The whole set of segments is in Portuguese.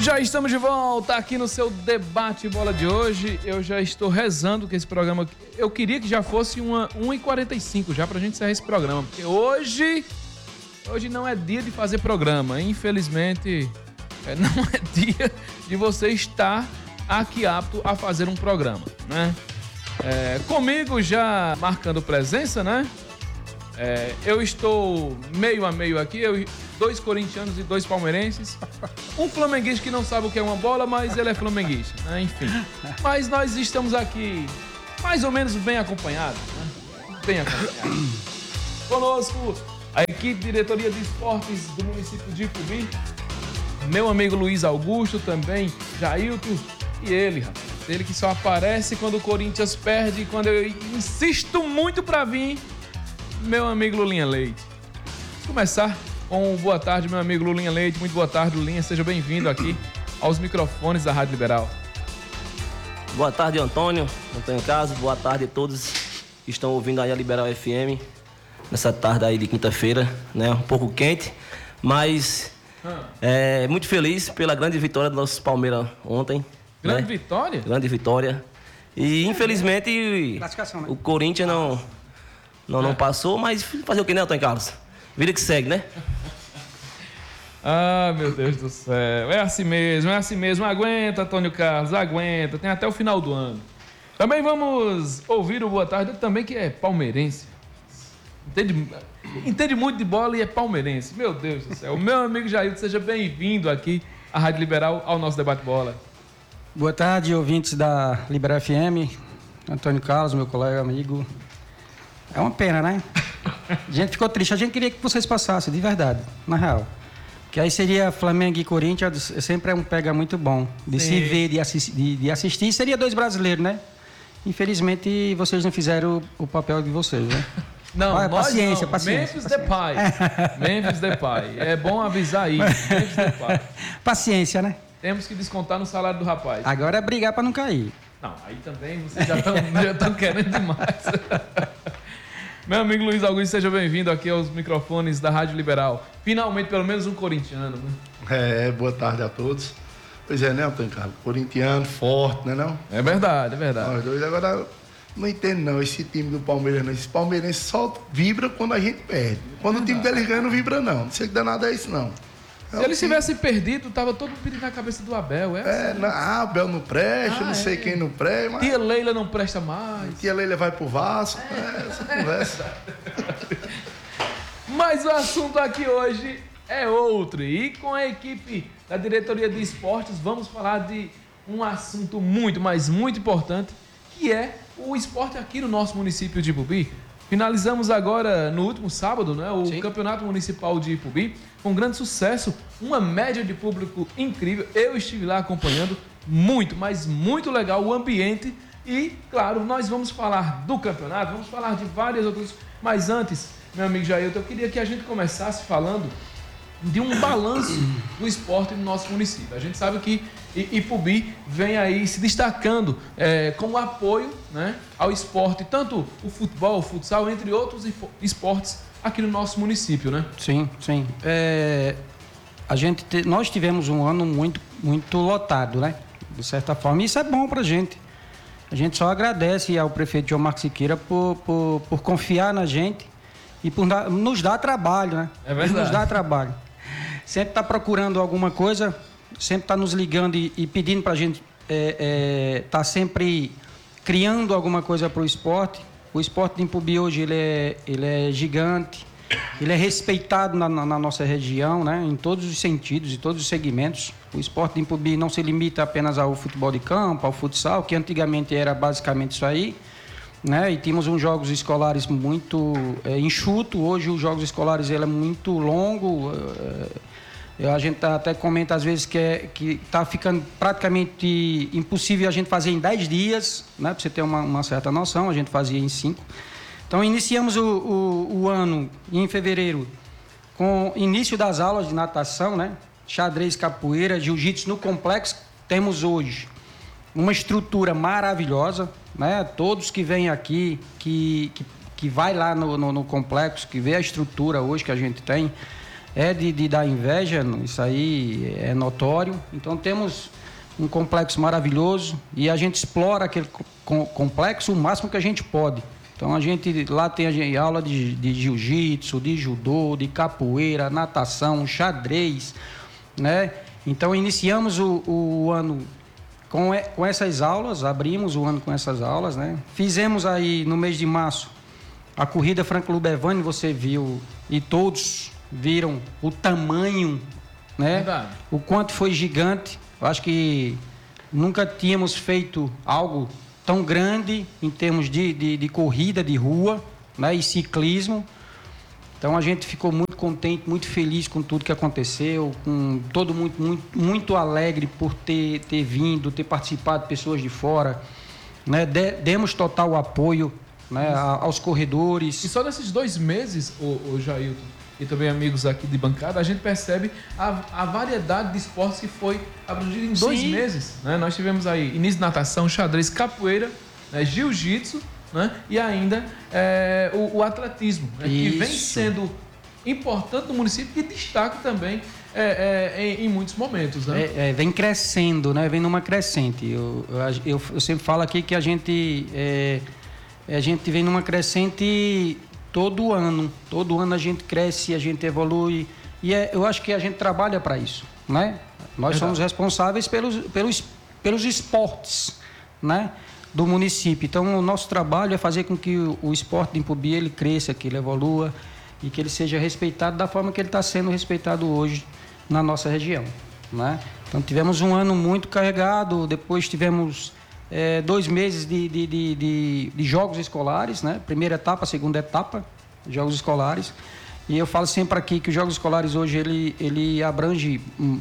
Já estamos de volta aqui no seu debate bola de hoje. Eu já estou rezando que esse programa... Eu queria que já fosse 1h45 já pra gente encerrar esse programa. Porque hoje não é dia de fazer programa. Infelizmente, não é dia de você estar aqui apto a fazer um programa, né? Comigo já marcando presença, né? Eu estou meio a meio aqui, 2 corintianos e 2 palmeirenses. Um flamenguista que não sabe o que é uma bola, mas ele é flamenguista, né? Enfim. Mas nós estamos aqui mais ou menos bem acompanhados, né? Bem acompanhados. Conosco, a equipe de diretoria de esportes do município de Ipubi, meu amigo Luiz Augusto, também Jailton, e ele, rapaz. Ele que só aparece quando o Corinthians perde e quando eu insisto muito pra vir, meu amigo Lulinha Leite. Vamos começar com boa tarde, meu amigo Lulinha Leite. Muito boa tarde, Lulinha. Seja bem-vindo aqui aos microfones da Rádio Liberal. Boa tarde, Antônio Carlos. Boa tarde a todos que estão ouvindo aí a Liberal FM nessa tarde aí de quinta-feira, né? Um pouco quente, mas muito feliz pela grande vitória do nosso Palmeiras ontem. Grande, né? vitória? Grande vitória. E infelizmente né? o Corinthians não passou, mas fazer o que, né, Antônio Carlos? Vida que segue, né? Ah, meu Deus do céu. É assim mesmo. Aguenta, Antônio Carlos, aguenta. Tem até o final do ano. Também vamos ouvir o boa tarde, também que é palmeirense. Entende muito de bola e é palmeirense. Meu Deus do céu. Meu amigo Jair, seja bem-vindo aqui à Rádio Liberal, ao nosso debate bola. Boa tarde, ouvintes da Liberal FM. Antônio Carlos, meu colega, amigo. É uma pena, né? A gente ficou triste. A gente queria que vocês passassem, de verdade, na real. Que aí seria Flamengo e Corinthians, sempre é um pega muito bom. De Sim. se ver, de assistir. Seria 2 brasileiros, né? Infelizmente, vocês não fizeram o papel de vocês, né? Não, paciência. Memphis Depay. Memphis Depay. É bom avisar isso. Memphis Depay. Paciência, né? Temos que descontar no salário do rapaz. Agora é brigar para não cair. Não, aí também vocês já estão querendo demais. Meu amigo Luiz Augusto, seja bem-vindo aqui aos microfones da Rádio Liberal. Finalmente, pelo menos um corintiano, né? Boa tarde a todos. Pois é, né, Antônio Carlos? Corintiano, forte, né, não? É verdade. Nós dois agora não entendo não, esse time do Palmeiras não. Esse palmeirense só vibra quando a gente perde. Quando o time deles ganha, não vibra não. Não sei que danado é isso, não. Se eles tivessem perdido, tava todo mundo pedindo na cabeça do Abel. Abel não presta, não sei quem não presta. Mas Tia Leila não presta mais. Tia Leila vai pro Vasco. Essa conversa. Mas o assunto aqui hoje é outro. E com a equipe da diretoria de esportes, vamos falar de um assunto muito, mas muito importante, que é o esporte aqui no nosso município de Ipubi. Finalizamos agora, no último sábado, né, o Sim. Campeonato Municipal de Ipubi, com grande sucesso, uma média de público incrível. Eu estive lá acompanhando, muito, mas muito legal o ambiente. E, claro, nós vamos falar do campeonato, vamos falar de várias outras... Mas antes, meu amigo Jailton, eu queria que a gente começasse falando de um balanço do esporte no nosso município. A gente sabe que Ipubi vem aí se destacando com apoio, né, ao esporte, tanto o futebol, o futsal, entre outros esportes aqui no nosso município, né? Sim. Nós tivemos um ano muito lotado, né? De certa forma, isso é bom pra gente. A gente só agradece ao prefeito João Marcos Siqueira por confiar na gente e por nos dar trabalho, né? É verdade. Nos dar trabalho. Sempre está procurando alguma coisa, sempre está nos ligando e pedindo para a gente tá sempre criando alguma coisa para o esporte. O esporte de Ipubi hoje ele é gigante, ele é respeitado na nossa região, né? Em todos os sentidos e todos os segmentos. O esporte de Ipubi não se limita apenas ao futebol de campo, ao futsal, que antigamente era basicamente isso aí, né? E tínhamos uns jogos escolares muito enxuto. Hoje os jogos escolares ele é muito longo. A gente até comenta às vezes que está ficando praticamente impossível a gente fazer em 10 dias, né? Para você ter uma certa noção, a gente fazia em 5. Então iniciamos o ano em fevereiro com início das aulas de natação, né? Xadrez, capoeira, jiu-jitsu no complexo. Temos hoje uma estrutura maravilhosa, né? Todos que vêm aqui, que vai lá no complexo, que vê a estrutura hoje que a gente tem, é de dar inveja, isso aí é notório. Então temos um complexo maravilhoso e a gente explora aquele complexo o máximo que a gente pode. Então a gente lá tem aula de jiu-jitsu, de judô, de capoeira, natação, xadrez, né? Então iniciamos o ano com essas aulas, abrimos o ano com essas aulas, né? Fizemos aí no mês de março a corrida Franco Lubevani, você viu, e todos viram o tamanho, né? Verdade. O quanto foi gigante. Eu acho que nunca tínhamos feito algo tão grande em termos de corrida de rua, né? E ciclismo. Então a gente ficou muito contente, muito feliz com tudo que aconteceu, com todo mundo muito alegre por ter vindo, ter participado, pessoas de fora, né? Demos total apoio, né, aos corredores. E só nesses 2 meses, o Jailton, e também amigos aqui de bancada, a gente percebe a variedade de esportes que foi abrangida em 2 meses. Né? Nós tivemos aí início de natação, xadrez, capoeira, né, jiu-jitsu, né, e ainda o atletismo, né, que vem sendo importante no município e destaque também em muitos momentos. Né? Vem crescendo, né? Vem numa crescente. Eu sempre falo aqui que a gente vem numa crescente todo ano a gente cresce, a gente evolui e eu acho que a gente trabalha para isso, né? Nós somos responsáveis pelos esportes, né, do município. Então o nosso trabalho é fazer com que o esporte de Impubi ele cresça, que ele evolua e que ele seja respeitado da forma que ele está sendo respeitado hoje na nossa região, né? Então tivemos um ano muito carregado, depois tivemos 2 meses de jogos escolares, né? Primeira etapa, segunda etapa, jogos escolares. E eu falo sempre aqui que os jogos escolares hoje ele abrange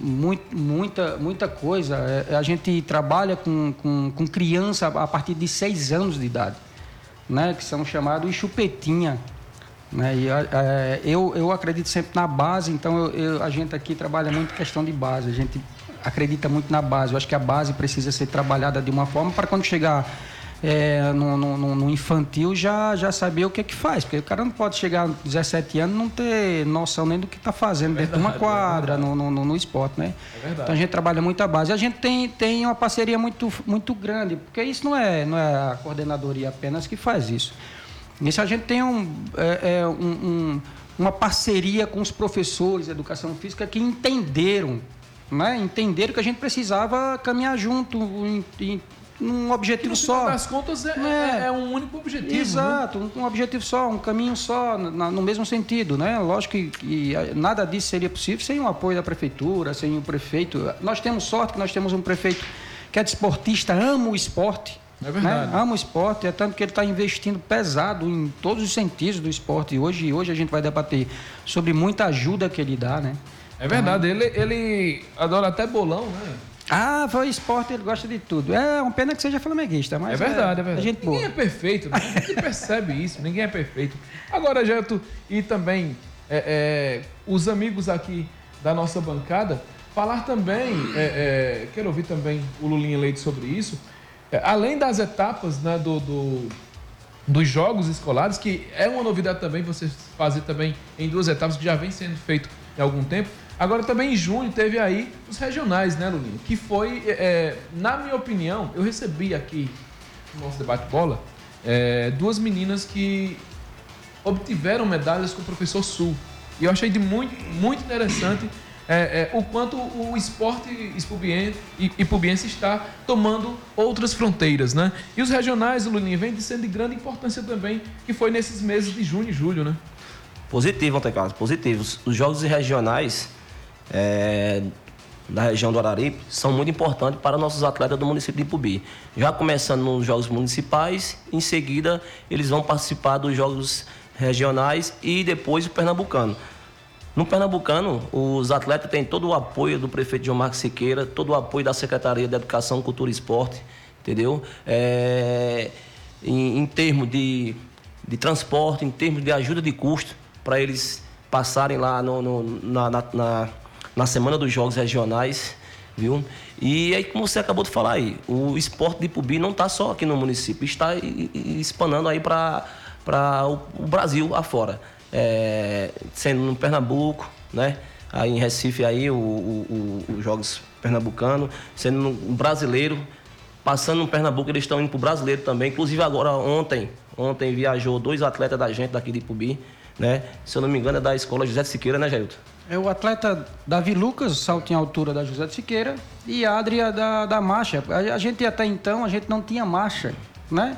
muita coisa. A gente trabalha com criança a partir de 6 anos de idade, né? Que são chamados chupetinha, né? E eu acredito sempre na base, então a gente aqui trabalha muito questão de base. A gente acredita muito na base. Eu acho que a base precisa ser trabalhada de uma forma para quando chegar no infantil já saber o que é que faz. Porque o cara não pode chegar aos 17 anos e não ter noção nem do que está fazendo dentro de uma quadra, no esporte, né? Então a gente trabalha muito a base. A gente tem uma parceria muito grande, porque isso não é a coordenadoria apenas que faz isso. Isso a gente tem uma parceria com os professores de educação física que entenderam, né? Entenderam que a gente precisava caminhar junto em um objetivo só. No final das contas é um único objetivo. Exato, né? Um objetivo só, um caminho só, no mesmo sentido, né? Lógico que nada disso seria possível sem o apoio da prefeitura, sem o prefeito. Nós temos sorte que nós temos um prefeito que é desportista, ama o esporte. É verdade. Né? Ama o esporte, é tanto que ele está investindo pesado em todos os sentidos do esporte. E hoje a gente vai debater sobre muita ajuda que ele dá, né? É verdade, ele adora até bolão, né? Foi esporte, ele gosta de tudo. É uma pena que seja flamenguista, mas é verdade. Gente ninguém boa. É perfeito, né? A gente percebe isso, ninguém é perfeito. Agora, Jailton, e também os amigos aqui da nossa bancada, falar também, quero ouvir também o Lulinha Leite sobre isso, além das etapas, né, dos jogos escolares, que é uma novidade também, você fazer também em 2 etapas, que já vem sendo feito há algum tempo. Agora também em junho teve aí os regionais, né, Lulinha? Que foi, na minha opinião, eu recebi aqui no nosso debate bola 2 meninas que obtiveram medalhas com o professor Sul. E eu achei muito interessante o quanto o esporte ipubiense está tomando outras fronteiras, né? E os regionais, Lulinha, vem sendo de grande importância também, que foi nesses meses de junho e julho, né? Positivo, Antecaso, positivo. Os jogos regionais da região do Araripe são muito importantes para nossos atletas do município de Ipubi. Já começando nos jogos municipais, em seguida eles vão participar dos jogos regionais e depois o pernambucano. No pernambucano, os atletas têm todo o apoio do prefeito João Marcos Siqueira, todo o apoio da Secretaria de Educação, Cultura e Esporte, entendeu? Em termos de transporte, em termos de ajuda de custo, para eles passarem lá na semana dos jogos regionais, viu? E aí, como você acabou de falar aí, o esporte de Ipubi não está só aqui no município, está espanando aí para o Brasil afora. Sendo no Pernambuco, né? Aí em Recife, aí, os Jogos Pernambucanos, sendo um brasileiro, passando no Pernambuco, eles estão indo para o brasileiro também. Inclusive agora, ontem viajou 2 atletas da gente daqui de Ipubi, né? Se eu não me engano, é da escola José de Siqueira, né, Jailton? É o atleta Davi Lucas, salto em altura da José de Siqueira, e a Adria da marcha. A gente até então, a gente não tinha marcha, né?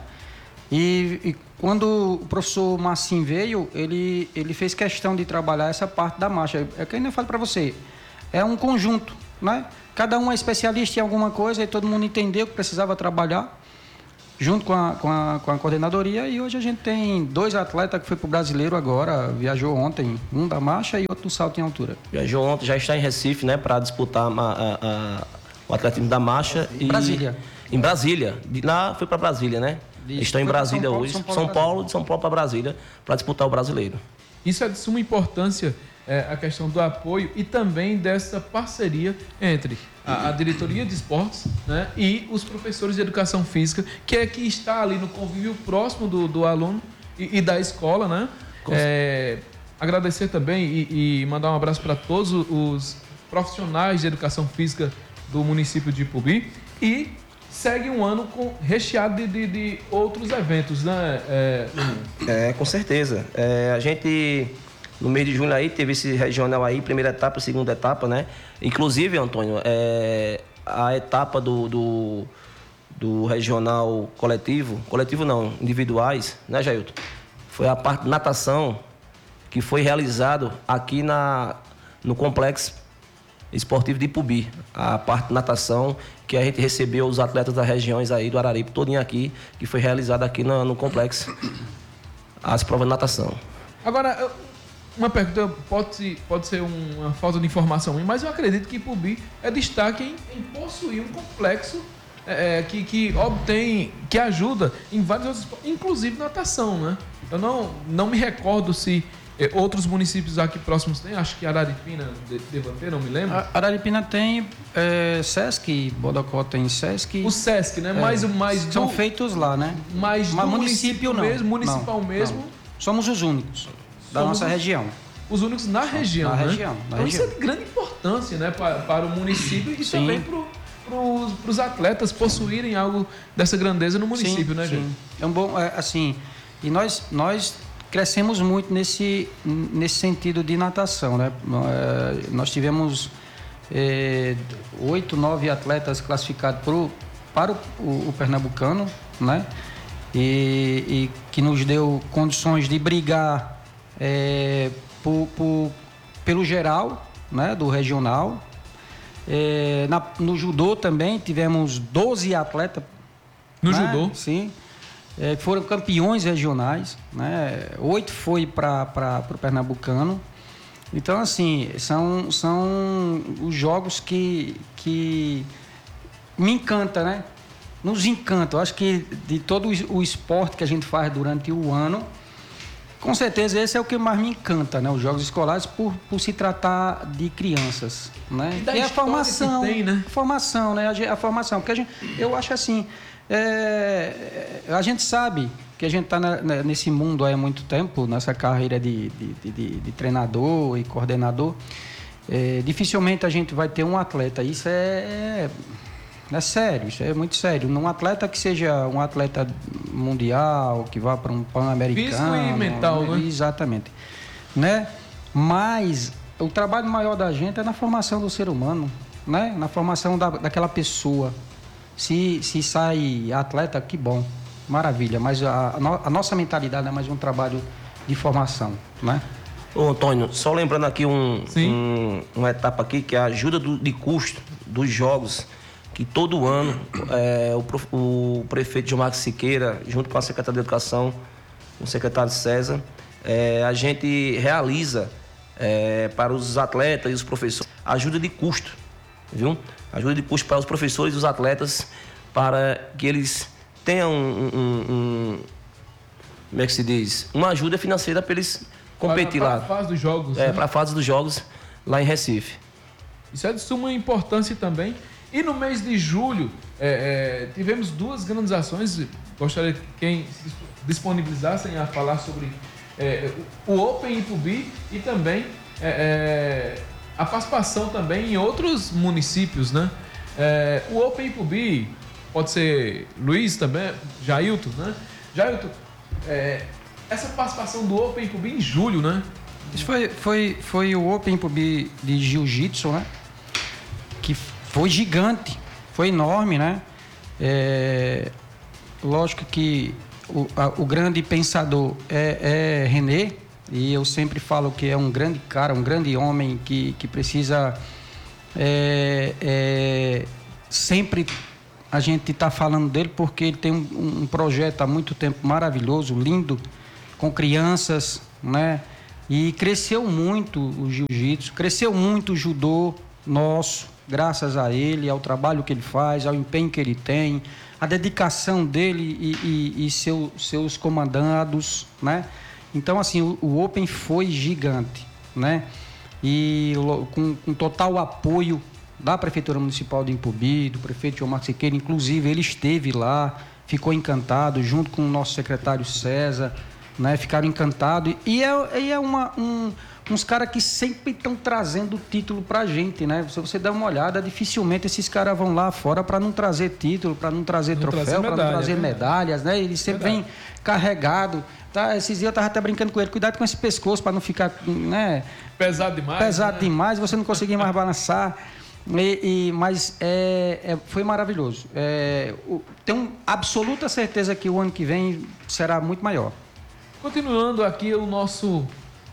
E quando o professor Massim veio, ele fez questão de trabalhar essa parte da marcha. É que eu ainda falo para você, é um conjunto, né? Cada um é especialista em alguma coisa e todo mundo entendeu que precisava trabalhar junto com a coordenadoria, e hoje a gente tem 2 atletas que foi para o brasileiro agora, viajou ontem, um da marcha e outro do salto em altura. Viajou ontem, já está em Recife, né, para disputar o atletismo da marcha. Brasília. Em Brasília. De lá foi para Brasília, né? Isso. Estão em Brasília hoje. De São Paulo para Brasília, para disputar o brasileiro. Isso é de suma importância, a questão do apoio e também dessa parceria entre a diretoria de esportes, né, e os professores de educação física, que está ali no convívio próximo do aluno e da escola, né? Agradecer também e mandar um abraço para todos os profissionais de educação física do município de Ipubi, e segue um ano recheado de outros eventos, né? Com certeza. A gente, no mês de junho aí, teve esse regional aí, primeira etapa, segunda etapa, né? Inclusive, Antônio, a etapa do regional coletivo não, individuais, né, Jailton? Foi a parte de natação que foi realizado aqui no Complexo Esportivo de Ipubi. A parte de natação que a gente recebeu os atletas das regiões aí do Araripe, todinho aqui, que foi realizado aqui no Complexo, as provas de natação. Agora, uma pergunta, pode ser uma falta de informação, mas eu acredito que Ipubi é destaque em possuir um complexo que obtém, que ajuda em vários outros esportes, inclusive natação, né? Eu não me recordo se outros municípios aqui próximos têm, acho que Araripina deva ter, não me lembro. Araripina tem Sesc, Bodocó tem Sesc. O Sesc, né? São feitos lá, né? Mas do município não. Municipal mesmo. Não. Somos os únicos da nossa região. Os únicos na região, na né? região. Então isso é de grande importância, né? Para o município e sim, também para os atletas possuírem algo dessa grandeza no município, sim, né, gente? É um bom, e nós crescemos muito nesse sentido de natação, né? Nós tivemos 8, 9 atletas classificados para o Pernambucano, né? E que nos deu condições de brigar pelo geral, né? Do regional. No judô também tivemos 12 atletas. No né? judô? Sim. Foram campeões regionais, né? 8 foi para o Pernambucano. Então, assim, são os jogos que me encantam, né? Nos encanta. Eu acho que de todo o esporte que a gente faz durante o ano, com certeza esse é o que mais me encanta, né? Os jogos escolares, por se tratar de crianças, né? E a formação, que tem, né? Formação, né? A formação, porque eu acho assim, a gente sabe que a gente está nesse mundo há muito tempo, nessa carreira de treinador e coordenador. Dificilmente a gente vai ter um atleta. Isso é sério, isso é muito sério. Um atleta que seja um atleta mundial, que vá para um pan-americano. Físico e mental, né? Exatamente. Né? Mas o trabalho maior da gente é na formação do ser humano, né? Na formação daquela pessoa. Se sai atleta, que bom, maravilha. Mas a nossa mentalidade é mais um trabalho de formação, né? Ô, Antônio, só lembrando aqui uma etapa aqui, que é a ajuda de custo dos jogos, que todo ano o prefeito Gilmar Siqueira, junto com a secretária de Educação, o secretário César, a gente realiza para os atletas e os professores ajuda de custo, viu? Ajuda de custo para os professores e os atletas, para que eles tenham como é que se diz? Uma ajuda financeira para eles competir lá. Para a fase dos jogos. Né? Para a fase dos jogos lá em Recife. Isso é de suma importância também. E no mês de julho, tivemos 2 grandes ações. Gostaria que quem se disponibilizassem a falar sobre o Open Ipubi e também a participação também em outros municípios, né? O Open Ipubi, pode ser Luiz também, Jailton, né? Jailton, essa participação do Open Ipubi em julho, né? Isso foi o Open Ipubi de Jiu-Jitsu, né? Que foi gigante, foi enorme, né? Lógico que o grande pensador é René, e eu sempre falo que é um grande cara, um grande homem que precisa sempre a gente está falando dele, porque ele tem um projeto há muito tempo maravilhoso, lindo, com crianças, né? E cresceu muito o jiu-jitsu, cresceu muito o judô nosso, graças a ele, ao trabalho que ele faz, ao empenho que ele tem, a dedicação dele e seus comandados, né? Então, assim, o Open foi gigante, né? E com total apoio da Prefeitura Municipal de Ipubi, do prefeito Gilmar Siqueira, inclusive ele esteve lá, ficou encantado, junto com o nosso secretário César, né? Ficaram encantados. E uns caras que sempre estão trazendo título pra gente, né? Se você der uma olhada, dificilmente esses caras vão lá fora para não trazer título, para não trazer troféu, para não trazer medalhas, né? Eles sempre vêm carregados. Tá? Esses dias eu estava até brincando com ele, cuidado com esse pescoço para não ficar, né? Pesado demais. Pesado demais, você não conseguir mais balançar. Mas foi maravilhoso. Tenho absoluta certeza que o ano que vem será muito maior. Continuando aqui o nosso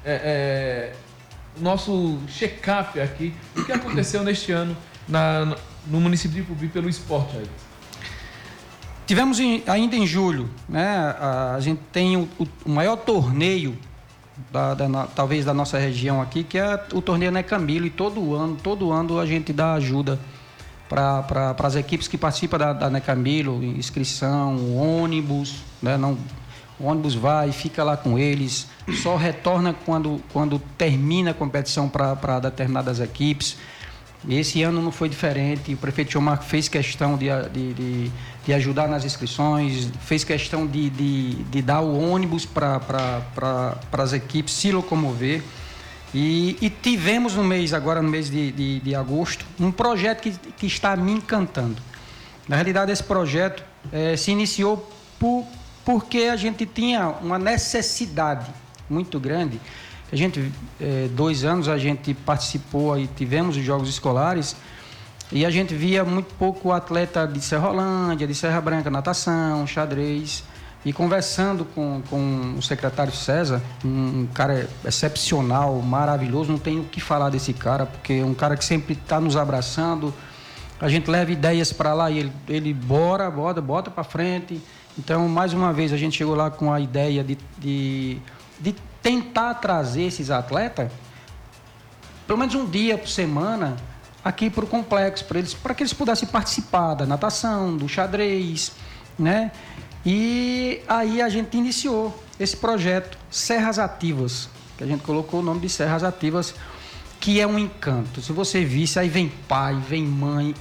check-up aqui, o que aconteceu neste ano no município de Ipubi pelo esporte aí? Tivemos ainda em julho, né? A gente tem o maior torneio talvez da nossa região aqui, que é o torneio Necamilo, e todo ano a gente dá ajuda para as equipes que participam da Necamilo, inscrição, ônibus, né? O ônibus vai, fica lá com eles, só retorna quando termina a competição para determinadas equipes. E esse ano não foi diferente. O prefeito Gilmar fez questão de ajudar nas inscrições, fez questão de dar o ônibus para as equipes se locomover. E tivemos no mês de agosto, um projeto que está me encantando. Na realidade, esse projeto se iniciou porque a gente tinha uma necessidade muito grande. A gente, 2 anos, a gente participou e tivemos os Jogos Escolares, e a gente via muito pouco atleta de Serrolândia, de Serra Branca, natação, xadrez. E conversando com o secretário César, um cara excepcional, maravilhoso, não tenho o que falar desse cara, porque é um cara que sempre está nos abraçando. A gente leva ideias para lá e ele bota para frente. Então, mais uma vez, a gente chegou lá com a ideia de tentar trazer esses atletas, pelo menos um dia por semana, aqui para o complexo, para que eles pudessem participar da natação, do xadrez, né? E aí a gente iniciou esse projeto Serras Ativas, que a gente colocou o nome de Serras Ativas, que é um encanto. Se você visse, aí vem pai, vem mãe,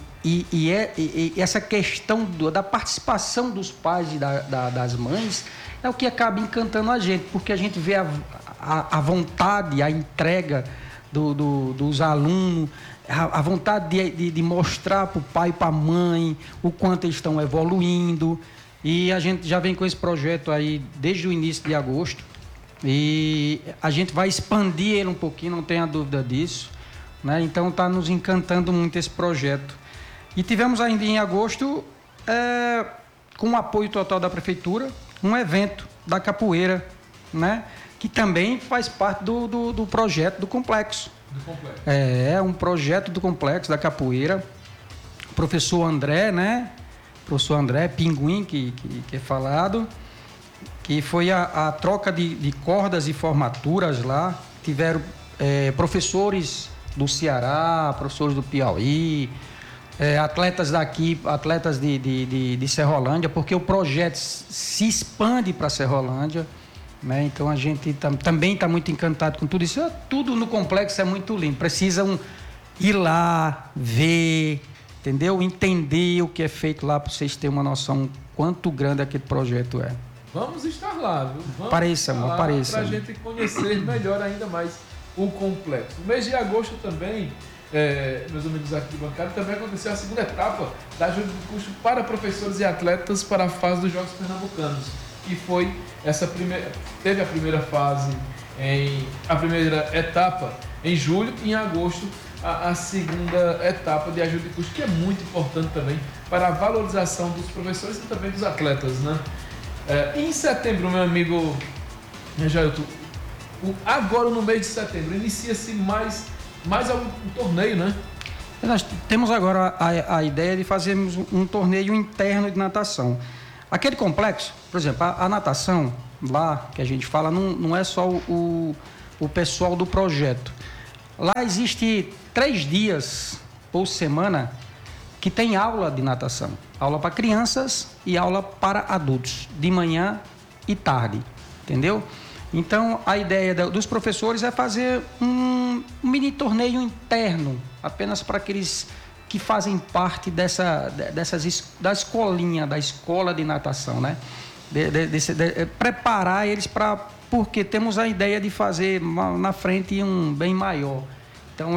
e essa questão da participação dos pais e das mães é o que acaba encantando a gente, porque a gente vê a vontade, a entrega dos alunos, a vontade de mostrar para o pai e para a mãe o quanto eles estão evoluindo. E a gente já vem com esse projeto aí desde o início de agosto, e a gente vai expandir ele um pouquinho, não tenha dúvida disso, né? Então está nos encantando muito esse projeto. E tivemos ainda em agosto, com o apoio total da Prefeitura, um evento da capoeira, né? Que também faz parte do projeto do complexo. É um projeto do complexo da capoeira. O professor André, né? Professor André Pinguim, que é falado, que foi a troca de cordas e formaturas lá. Tiveram professores do Ceará, professores do Piauí, atletas daqui, atletas de Serrolândia, porque o projeto se expande para Serrolândia, né? Então a gente também está muito encantado com tudo isso. Tudo no complexo é muito lindo. Precisam ir lá, ver, entendeu? Entender o que é feito lá, para vocês terem uma noção quanto grande aquele projeto é. Vamos estar lá, viu? Pareça, amor, pareça. Para a gente conhecer melhor ainda mais o complexo. No mês de agosto também, meus amigos aqui de bancada, também aconteceu a segunda etapa da ajuda de custo para professores e atletas para a fase dos Jogos Pernambucanos, que foi teve a primeira fase, a primeira etapa em julho e em agosto a segunda etapa de ajuda de custo, que é muito importante também para a valorização dos professores e também dos atletas, né? Em setembro, meu amigo Jailton, agora no mês de setembro, inicia-se mais um torneio, né? Nós temos agora a ideia de fazermos um torneio interno de natação. Aquele complexo, por exemplo, a natação, lá que a gente fala, não é só o pessoal do projeto. Lá existe 3 dias por semana que tem aula de natação. Aula para crianças e aula para adultos, de manhã e tarde, entendeu? Então, a ideia dos professores é fazer um mini torneio interno, apenas para aqueles que fazem parte da escolinha, da escola de natação, né? Preparar eles porque temos a ideia de fazer na frente um bem maior. Então,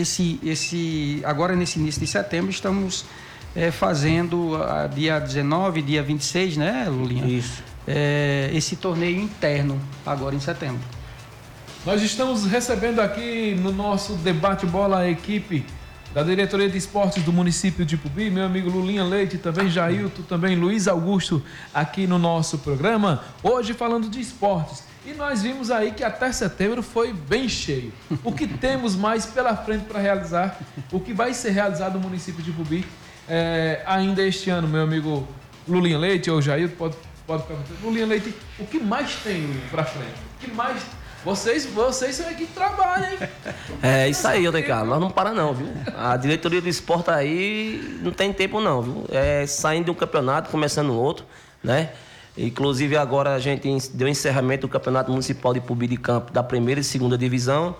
agora nesse início de setembro, estamos fazendo dia 19, dia 26, né, Lulinha? Isso. Esse torneio interno, agora em setembro. Nós estamos recebendo aqui no nosso debate bola a equipe da Diretoria de Esportes do município de Ipubi, meu amigo Lulinha Leite, também Jailton, também Luiz Augusto, aqui no nosso programa, hoje falando de esportes. E nós vimos aí que até setembro foi bem cheio. O que temos mais pela frente para realizar, o que vai ser realizado no município de Ipubi ainda este ano, meu amigo Lulinha Leite ou Jailton, pode perguntar. Lulinha Leite, o que mais tem para frente? O que mais... Vocês são aqui que trabalham, hein? É isso aí, Ricardo. Nós não paramos não, viu? A diretoria do esporte aí não tem tempo não, viu? Saindo de um campeonato, começando outro, né? Inclusive agora a gente deu encerramento do Campeonato Municipal de Ipubi de Campo da primeira e segunda divisão.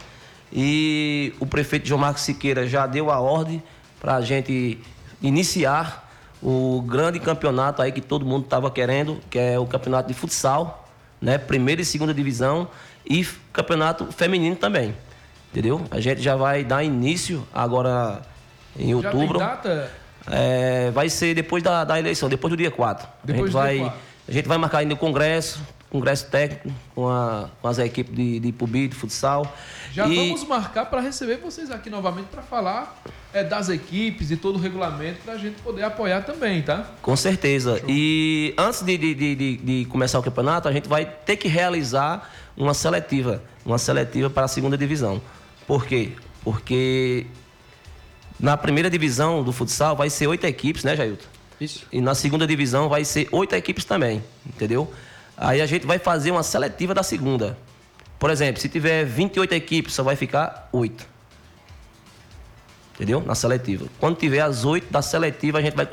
E o prefeito João Marcos Siqueira já deu a ordem para a gente iniciar o grande campeonato aí que todo mundo estava querendo, que é o campeonato de futsal, né? Primeira e segunda divisão. E campeonato feminino também, entendeu? A gente já vai dar início agora em outubro. Já tem data? Vai ser depois da eleição, depois do dia 4. A gente vai marcar ainda o congresso técnico com as equipes de Ipubi, de futsal. Vamos marcar para receber vocês aqui novamente para falar das equipes e todo o regulamento para a gente poder apoiar também, tá? Com certeza. Show. E antes de começar o campeonato, a gente vai ter que realizar uma seletiva para a segunda divisão. Por quê? Porque na primeira divisão do futsal vai ser 8 equipes, né, Jailton? Isso. E na segunda divisão vai ser 8 equipes também, entendeu? Aí a gente vai fazer uma seletiva da segunda. Por exemplo, se tiver 28 equipes, só vai ficar 8. Entendeu? Na seletiva. Quando tiver as 8 da seletiva, a gente vai